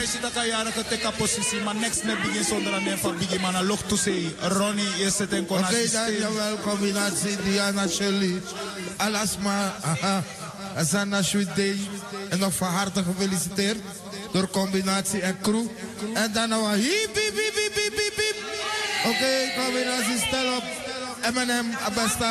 mensen dat kan jaren te teka positie, maar next net begin zonder aan van begin man een lucht toe Ronnie is het en kon Oké, dankjewel, combinatie Diana Shirley, Alasma, Azana Sweet Day. En nog van harte gefeliciteerd door combinatie en crew. En dan nog hiep, hiep, hiep, hiep, hiep, hiep. Oké, combinatie, stel op. M&M, besta.